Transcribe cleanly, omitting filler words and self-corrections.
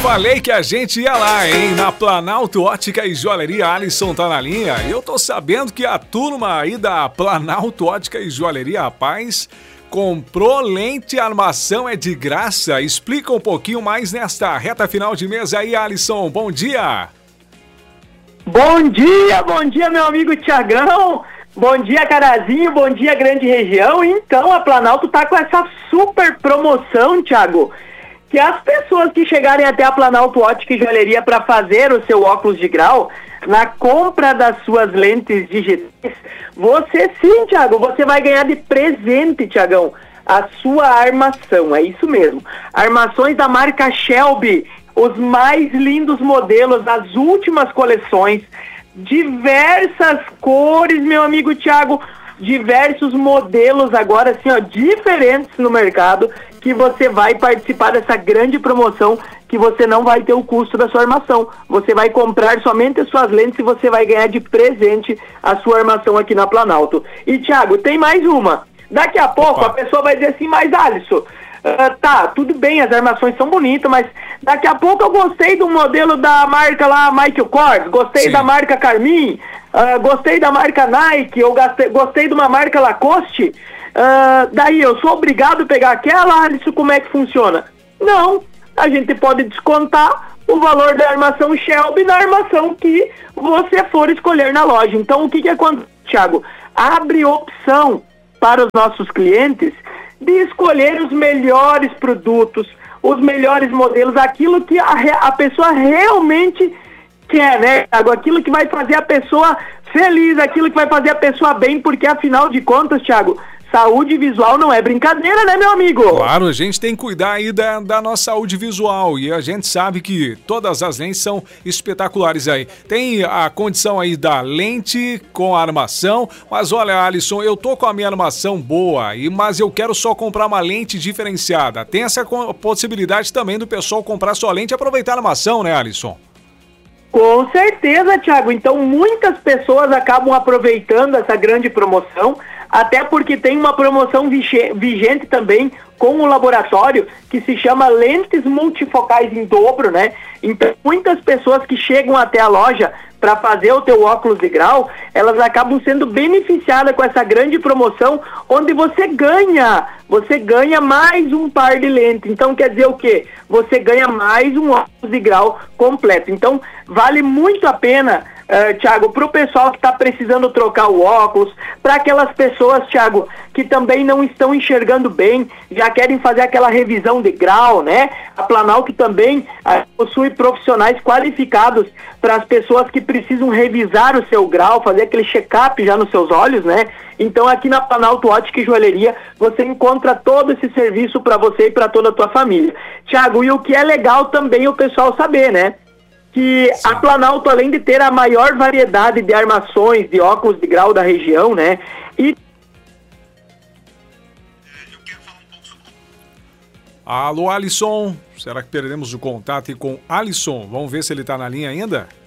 falei que a gente ia lá, hein? Na Planalto Ótica e Joalheria, Alisson tá na linha. E eu tô sabendo que a turma aí da Planalto Ótica e Joalheria, rapaz, comprou lente, armação é de graça. Explica um pouquinho mais nesta reta final de mês aí, Alisson. Bom dia! Bom dia, meu amigo Tiagão. Bom dia, Carazinho. Bom dia, grande região. Então, a Planalto tá com essa super promoção, Thiago, que as pessoas que chegarem até a Planalto Ótica e Joalheria para fazer o seu óculos de grau, na compra das suas lentes digitais, você sim, Thiago, você vai ganhar de presente, Tiagão, a sua armação. É isso mesmo. Armações da marca Shelby, os mais lindos modelos, as últimas coleções, diversas cores, meu amigo Thiago, diversos modelos agora, assim, ó, diferentes no mercado, que você vai participar dessa grande promoção, que você não vai ter o custo da sua armação. Você vai comprar somente as suas lentes e você vai ganhar de presente a sua armação aqui na Planalto. E, Thiago, tem mais uma. Daqui a pouco a pessoa vai dizer assim, mas Alisson, tá, tudo bem, as armações são bonitas, mas daqui a pouco eu gostei do modelo da marca lá, Michael Kors, gostei da marca Carmin, gostei da marca Nike, eu gostei de uma marca Lacoste, daí eu sou obrigado a pegar aquela, isso como é que funciona? Não, a gente pode descontar o valor da armação Shelby na armação que você for escolher na loja. Então o que acontece, Thiago? Abre opção para os nossos clientes de escolher os melhores produtos, os melhores modelos, aquilo que a pessoa realmente quer, né? Aquilo que vai fazer a pessoa feliz, aquilo que vai fazer a pessoa bem, porque afinal de contas, Thiago, saúde visual não é brincadeira, né, meu amigo? Claro, a gente tem que cuidar aí da nossa saúde visual e a gente sabe que todas as lentes são espetaculares aí. Tem a condição aí da lente com a armação, mas olha, Alisson, eu tô com a minha armação boa, mas eu quero só comprar uma lente diferenciada. Tem essa possibilidade também do pessoal comprar sua lente e aproveitar a armação, né, Alisson? Com certeza, Thiago. Então, muitas pessoas acabam aproveitando essa grande promoção, até porque tem uma promoção vigente também com o laboratório, que se chama lentes multifocais em dobro, né? Então, muitas pessoas que chegam até a loja para fazer o teu óculos de grau, elas acabam sendo beneficiadas com essa grande promoção, onde você ganha mais um par de lentes. Então, quer dizer o quê? Você ganha mais um óculos de grau completo. Então, vale muito a pena, Thiago, para o pessoal que está precisando trocar o óculos, para aquelas pessoas, Thiago, que também não estão enxergando bem, já querem fazer aquela revisão de grau, né? A Planalto também possui profissionais qualificados para as pessoas que precisam revisar o seu grau, fazer aquele check-up já nos seus olhos, né? Então aqui na Planalto Ótica e Joalheria você encontra todo esse serviço para você e para toda a tua família. Thiago, e o que é legal também o pessoal saber, né? Que a Planalto, além de ter a maior variedade de armações de óculos de grau da região, né? E alô, Alisson, será que perdemos o contato com Alisson? Vamos ver se ele tá na linha ainda?